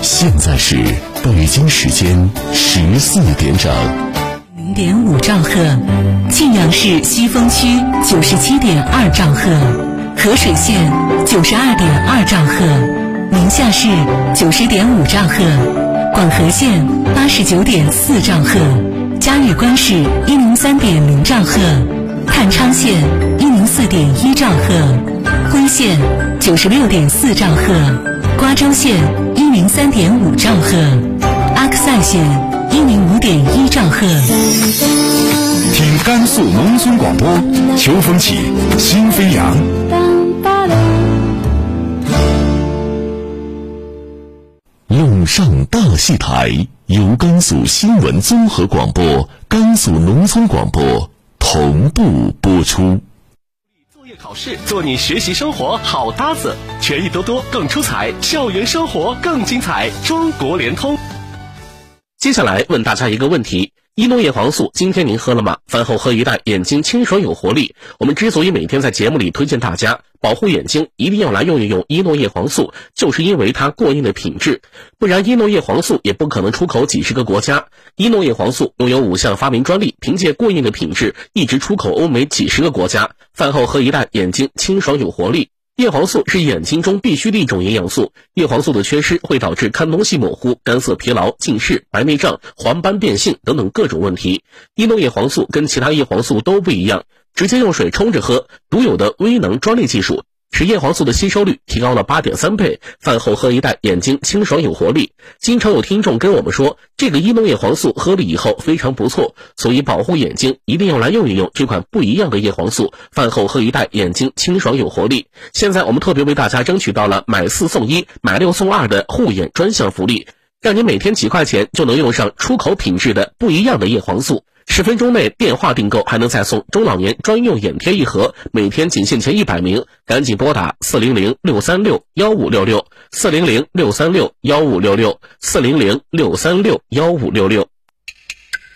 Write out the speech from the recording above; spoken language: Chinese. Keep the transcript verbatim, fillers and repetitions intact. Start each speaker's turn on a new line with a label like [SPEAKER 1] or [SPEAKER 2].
[SPEAKER 1] 现在是北京时间十四点整，
[SPEAKER 2] 零点五兆赫，沁阳市西峰区九十七点二兆赫，河水县九十二点二兆赫，宁夏市九十点五兆赫，广河县八十九点四兆赫，嘉峪关市一零三点零兆赫，太昌县一零四点一兆赫，辉县九十六点四兆赫，瓜州县一零三点五兆赫，阿克塞县一零五点一兆赫。
[SPEAKER 3] 听甘肃农村广播，秋风起，心飞扬。
[SPEAKER 1] 陆上大戏台由甘肃新闻综合广播、甘肃农村广播同步播出。
[SPEAKER 4] 作业考试，做你学习生活好搭子，权益多多更出彩，校园生活更精彩。中国联通。接下来问大家一个问题：伊诺叶黄素今天您喝了吗？饭后喝一袋，眼睛清爽有活力。我们之所以每天在节目里推荐大家保护眼睛，一定要来用一用伊诺叶黄素，就是因为它过硬的品质，不然伊诺叶黄素也不可能出口几十个国家。伊诺叶黄素拥有五项发明专利，凭借过硬的品质一直出口欧美几十个国家。饭后喝一袋，眼睛清爽有活力。叶黄素是眼睛中必需的一种营养素，叶黄素的缺失会导致看东西模糊、干涩疲劳、近视、白内障、黄斑变性等等各种问题。伊诺叶黄素跟其他叶黄素都不一样，直接用水冲着喝，独有的微能专利技术使叶黄素的吸收率提高了 八点三倍，饭后喝一袋，眼睛清爽有活力。经常有听众跟我们说，这个伊诺叶黄素喝了以后非常不错，所以保护眼睛一定要来用一用这款不一样的叶黄素，饭后喝一袋，眼睛清爽有活力。现在我们特别为大家争取到了买四送一、买六送二的护眼专项福利，让您每天几块钱就能用上出口品质的不一样的叶黄素。十分钟内电话订购还能再送中老年专用眼贴一盒，每天仅限前一百名，赶紧拨打四零零六三六幺五六六四零零六三六幺五六六四零零六三六幺五六六。